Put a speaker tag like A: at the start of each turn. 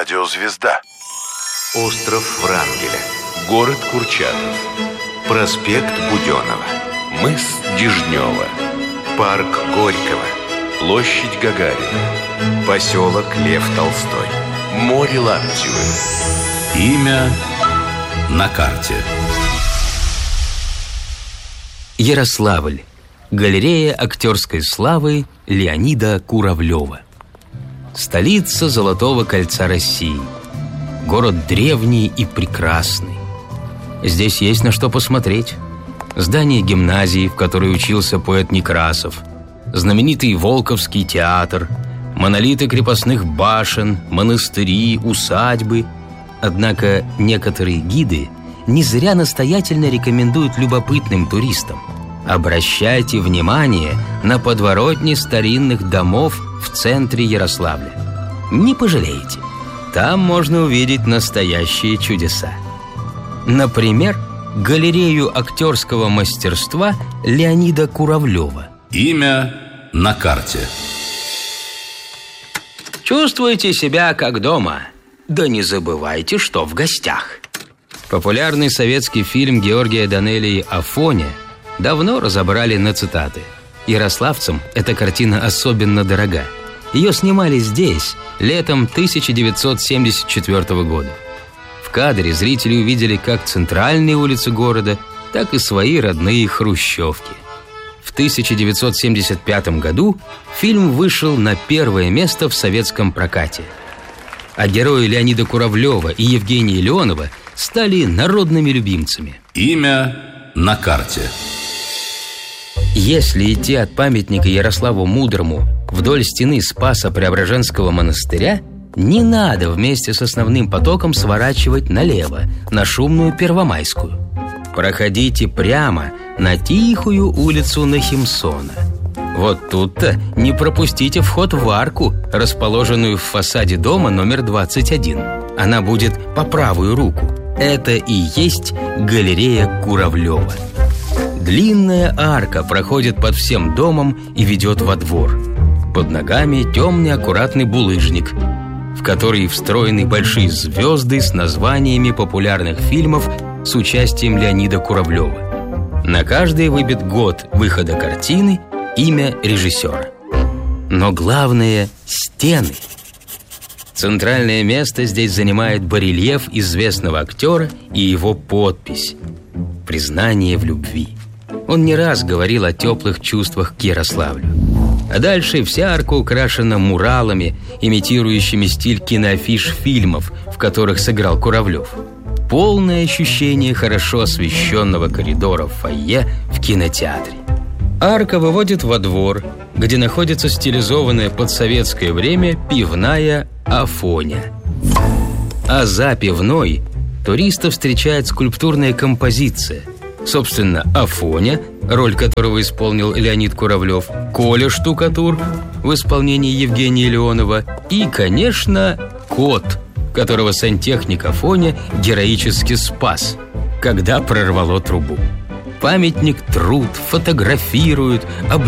A: Радиозвезда.
B: Остров Врангеля.
A: Город Курчатов.
B: Проспект Буденова.
A: Мыс Дежнева.
B: Парк Горького.
A: Площадь Гагарина.
B: Поселок Лев Толстой.
A: Море Лаптевы.
C: Имя на карте.
D: Ярославль. Галерея актерской славы Леонида Куравлева. Столица Золотого кольца России. Город древний и прекрасный. Здесь есть на что посмотреть. Здание гимназии, в которой учился поэт Некрасов, знаменитый Волковский театр, монолиты крепостных башен, монастыри, усадьбы. Однако некоторые гиды не зря настоятельно рекомендуют любопытным туристам: обращайте внимание на подворотни старинных домов в центре Ярославля. Не пожалеете. Там можно увидеть настоящие чудеса. Например, галерею актерского мастерства Леонида Куравлева.
C: Имя на карте.
D: Чувствуйте себя как дома. Да не забывайте, что в гостях. Популярный советский фильм Георгия Данелии «Афоня» давно разобрали на цитаты. Ярославцам эта картина особенно дорога. Ее снимали здесь, летом 1974 года. В кадре зрители увидели как центральные улицы города, так и свои родные хрущевки. В 1975 году фильм вышел на первое место в советском прокате. А герои Леонида Куравлева и Евгения Леонова стали народными любимцами.
C: Имя на карте.
D: Если идти от памятника Ярославу Мудрому вдоль стены Спасо-Преображенского монастыря, не надо вместе с основным потоком сворачивать налево, на шумную Первомайскую. Проходите прямо на тихую улицу Нахимсона. Вот тут-то не пропустите вход в арку, расположенную в фасаде дома номер 21. Она будет по правую руку. Это и есть галерея Куравлева. Длинная арка проходит под всем домом и ведет во двор. Под ногами темный аккуратный булыжник, в который встроены большие звезды с названиями популярных фильмов с участием Леонида Куравлева. На каждый выбит год выхода картины, имя режиссера. Но главное – стены. Центральное место здесь занимает барельеф известного актера и его подпись «Признание в любви». Он не раз говорил о теплых чувствах к Ярославлю. А дальше вся арка украшена муралами, имитирующими стиль киноафиш фильмов, в которых сыграл Куравлев. Полное ощущение хорошо освещенного коридора в фойе в кинотеатре. Арка выводит во двор, где находится стилизованная под советское время пивная «Афоня». А за пивной туристов встречает скульптурная композиция. Собственно, Афоня, роль которого исполнил Леонид Куравлев, Коля Штукатур в исполнении Евгения Леонова и, конечно, кот, которого сантехник Афоня героически спас, когда прорвало трубу. Памятник труд, фотографируют,